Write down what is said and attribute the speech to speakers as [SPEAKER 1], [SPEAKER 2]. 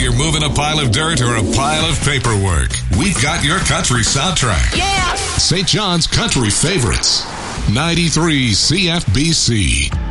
[SPEAKER 1] you're moving a pile of dirt or a pile of paperwork, we've got your country soundtrack.
[SPEAKER 2] Yeah!
[SPEAKER 1] St. John's Country Favorites. 93 CFBC.